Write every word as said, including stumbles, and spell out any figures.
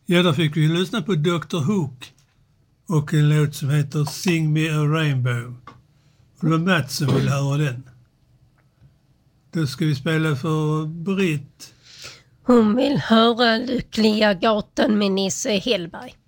Ja, då fick vi lyssna på doktor Hook och en låt som heter Sing Me a Rainbow. Och det var Mats som ville höra den. Då ska vi spela för Britt. Hon vill höra Lyckliga gatan med Nisse Hellberg.